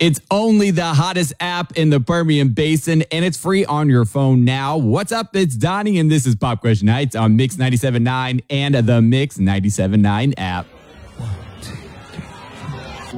It's only the hottest app in the Permian Basin, and it's free on your phone now. What's up? It's Donnie, and this is Pop Question Nights on Mix 97.9 and the Mix 97.9 app.